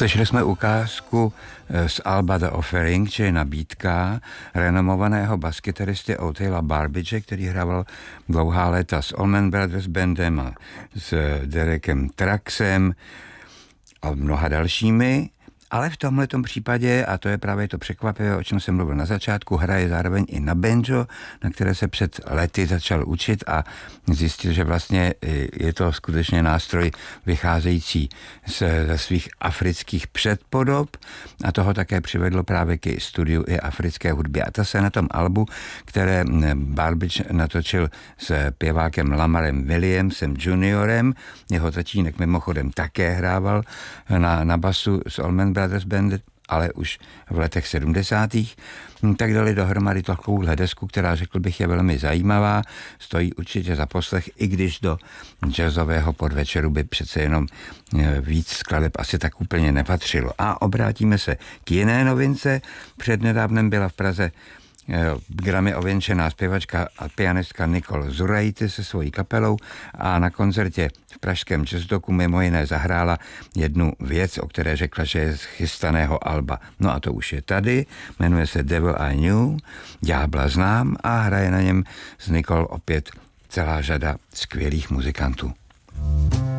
Slyšeli jsme ukázku z alba The Offering, čili nabídka renomovaného baskytaristy Othala Barbidge, který hrával dlouhá léta s Allman Brothers Bandem a s Derekem Traxem a mnoha dalšími. Ale v tomhletom případě, a to je právě to překvapivé, o čem jsem mluvil na začátku, hraje zároveň i na banjo, na které se před lety začal učit a zjistil, že vlastně je to skutečně nástroj vycházející ze svých afrických předpodob a toho také přivedlo právě k studiu i africké hudby. A to se na tom albu, které Barbidge natočil s pěvákem Lamarem Williamsem juniorem, jeho tatínek mimochodem také hrával na basu s Allman Brothers Band, ale už v letech 70. tak dali dohromady takovouhle desku, která, řekl bych, je velmi zajímavá, stojí určitě za poslech, i když do jazzového podvečeru by přece jenom víc skladeb asi tak úplně nepatřilo. A obrátíme se k jiné novince. Přednedávnem byla v Praze Grammy ověnčená zpěvačka a pianistka Nicole Zuraitis se svojí kapelou a na koncertě v pražském Jazzdoku mimo jiné zahrála jednu věc, o které řekla, že je z chystaného alba. No a to už je tady, jmenuje se Devil I Knew, Ďábla znám a hraje na něm s Nicole opět celá řada skvělých muzikantů.